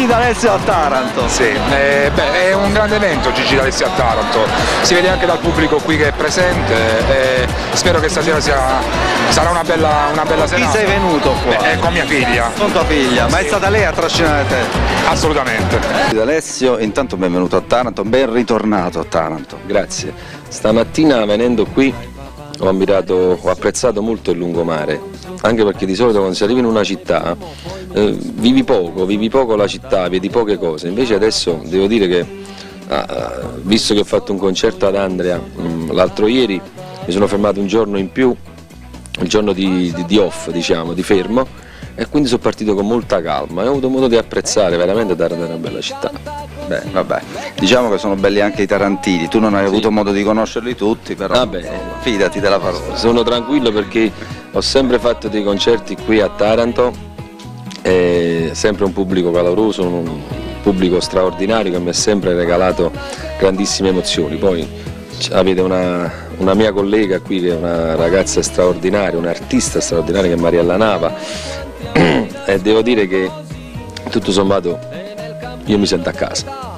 Gigi D'Alessio a Taranto. Sì, è un grande evento Gigi D'Alessio a Taranto, si vede anche dal pubblico qui che è presente e spero che stasera sarà una bella serata. Chi sei venuto qua? Con mia figlia. Con tua figlia, ma è stata lei a trascinare te? Assolutamente. D'Alessio, intanto benvenuto a Taranto, ben ritornato a Taranto. Grazie. Stamattina venendo qui ho apprezzato molto il lungomare, anche perché di solito quando si arriva in una città vivi poco la città, vedi poche cose, invece adesso devo dire che visto che ho fatto un concerto ad Andria l'altro ieri, mi sono fermato un giorno in più, il giorno di off, diciamo, di fermo, e quindi sono partito con molta calma e ho avuto modo di apprezzare veramente Taranto è una bella città. Beh, vabbè, diciamo che sono belli anche i tarantini, tu non hai avuto modo di conoscerli tutti, però fidati della parola. Sono tranquillo perché ho sempre fatto dei concerti qui a Taranto, sempre un pubblico caloroso, un pubblico straordinario che mi ha sempre regalato grandissime emozioni. Poi avete una mia collega qui che è una ragazza straordinaria, un'artista straordinaria che è Mariella Nava, e devo dire che tutto sommato io mi sento a casa.